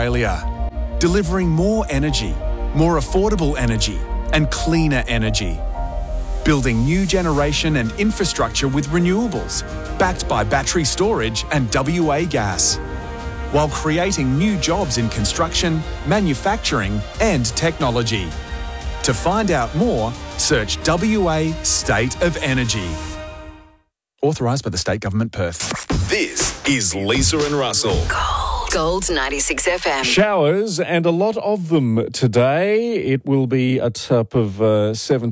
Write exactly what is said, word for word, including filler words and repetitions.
Australia. Delivering more energy, more affordable energy and cleaner energy. Building new generation and infrastructure with renewables, backed by battery storage and W A gas, while creating new jobs in construction, manufacturing and technology. To find out more, search W A State of Energy. Authorised by the State Government, Perth. This is Lisa and Russell. Gold. Gold ninety-six F M. Showers and a lot of them today. It will be a top of uh, seventeen.